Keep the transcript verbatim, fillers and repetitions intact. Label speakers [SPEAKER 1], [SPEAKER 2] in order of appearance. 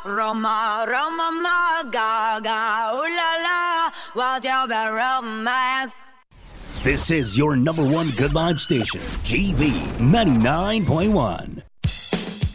[SPEAKER 1] Roma, Roma, ma, gaga, ooh la la, what's your bad romance?
[SPEAKER 2] This is your number one good vibe station, G V ninety-nine point one.